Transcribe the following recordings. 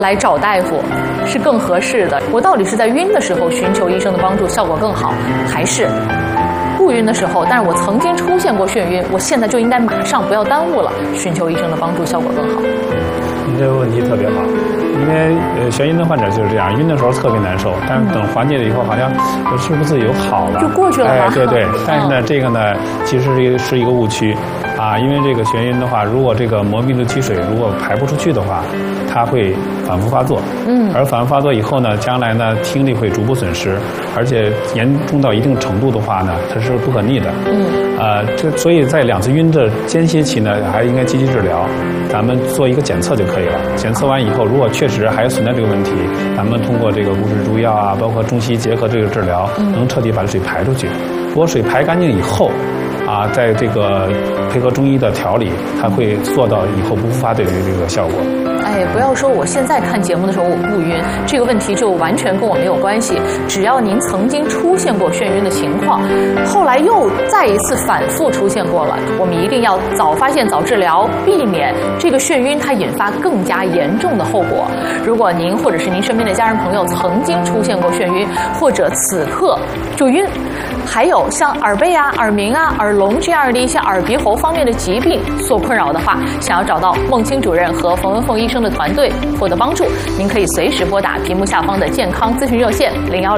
来找大夫是更合适的？我到底是在晕的时候寻求医生的帮助效果更好，还是不晕的时候，但是我曾经出现过眩晕，我现在就应该马上不要耽误了，寻求医生的帮助效果更好？ 你这个问题特别好，因为眩晕的患者就是这样，晕的时候特别难受，但是等缓解了以后，好像我是不是有好了， 就过去了吗？ 对对。但是呢，这个呢，其实是一个误区啊，因为这个眩晕的话，如果这个膜壁的积水如果排不出去的话，它会反复发作。而反复发作以后呢，将来呢听力会逐步损失，而且严重到一定程度的话呢，它是不可逆的。所以在2次晕的间歇期呢，还应该积极治疗，咱们做一个检测就可以了。检测完以后，如果确实还存在这个问题，咱们通过这个固视注药啊，包括中西医结合这个治疗，能彻底把水排出去。如果水排干净以后，在这个配合中医的调理，它会做到以后不复发的这个效果。 不要说我现在看节目的时候我不晕，这个问题就完全跟我没有关系。只要您曾经出现过眩晕的情况，后来又再一次反复出现过了，我们一定要早发现早治疗，避免这个眩晕它引发更加严重的后果。如果您或者是您身边的家人朋友曾经出现过眩晕，或者此刻就晕，还有像耳背啊、耳鸣啊、耳聋这样的一些耳鼻喉方面的疾病所困扰的话，想要找到孟青主任和冯文凤医生的团队获得帮助，您可以随时拨打屏幕下方的健康咨询热线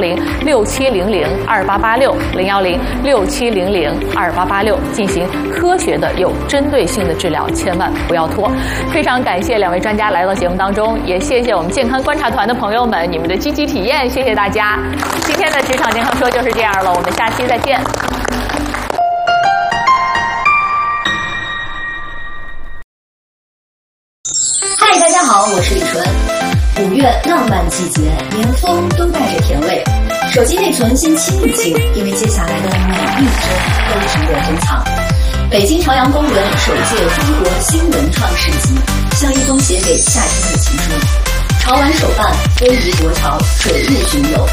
010-6700-2886，010-6700-2886，进行科学的有针对性的治疗，千万不要拖。非常感谢2位专家来到节目当中，也谢谢我们健康观察团的朋友们你们的积极体验，谢谢大家。今天的职场健康说就是这样了，我们下期再见。 嗨，大家好，我是李纯。5月浪漫季节，连风都带着甜味。手机内存先清一清，因为接下来的每一帧都值得珍藏。北京朝阳公园首届中国新闻创世纪，像一封写给夏天的情书。潮玩首办，非遗国潮，水陆巡游。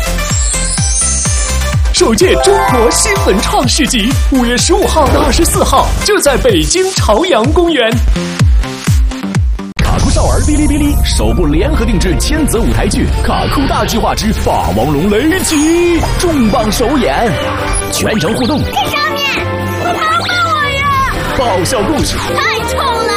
首届中国新闻创世纪，5月15号到24号，就在北京朝阳公园。卡酷少儿哔哩哔哩首部联合定制千泽舞台剧《卡酷大计划之霸王龙雷击》重磅首演，全程互动。 这上面，你还要骂我呀！ 爆笑故事， 太丑了！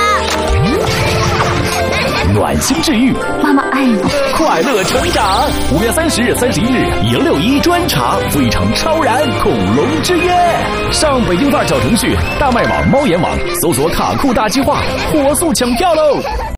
暖心治愈， 妈妈爱你， 快乐成长。5月30日、31日，161专场《非常超然恐龙之夜》，上北京范儿小程序、大麦网、猫眼网搜索“卡酷大计划”，火速抢票喽！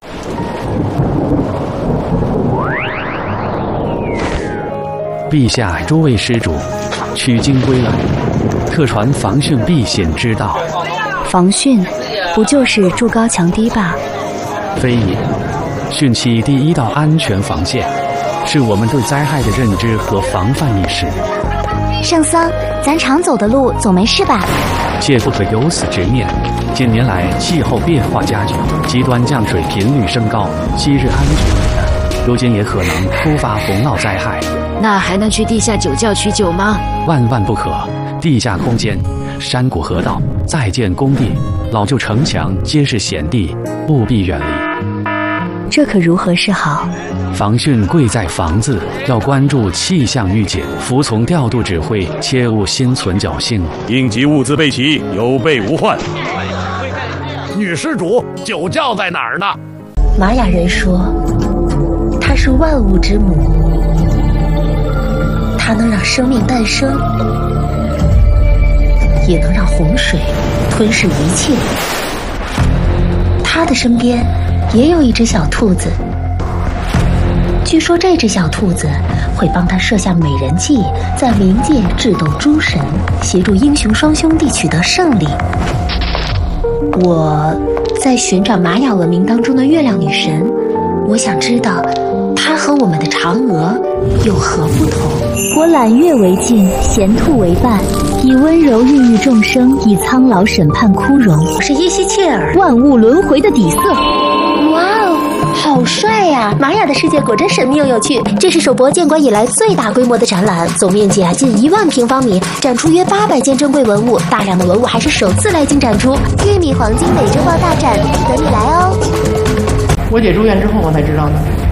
陛下诸位施主，取经归来，特传防汛避险之道。 防汛，不就是筑高墙堤坝？ 非也。汛期第一道安全防线，是我们对灾害的认知和防范意识。 圣僧，咱常走的路总没事吧？ 切不可有此执念。近年来气候变化加剧，极端降水频率升高，昔日安全如今也可能突发洪涝灾害。 那还能去地下酒窖取酒吗？ 万万不可！地下空间、山谷河道、在建工地、老旧城墙皆是险地，务必远离。 这可如何是好？ 防汛贵在防字，要关注气象预警，服从调度指挥，切勿心存侥幸。 应急物资备齐，有备无患。女施主，酒窖在哪儿呢？ 玛雅人说，它是万物之母，它能让生命诞生，也能让洪水吞噬一切。它的身边也有一只小兔子，据说这只小兔子会帮他设下美人计，在冥界智斗诸神，协助英雄双兄弟取得胜利。我在寻找玛雅文明当中的月亮女神，我想知道她和我们的嫦娥有何不同。 我揽月为镜，衔兔为伴，以温柔孕育众生，以苍老审判枯荣。 我是耶西切尔， 万物轮回的底色。 哇哦，好帅呀！玛雅的世界果真神秘又有趣。这是首博建馆以来最大规模的展览，总面积近1万平方米，展出约800件珍贵文物，大量的文物还是首次来京展出。玉米黄金美洲豹大展，等你来哦！ 我姐住院之后我才知道的。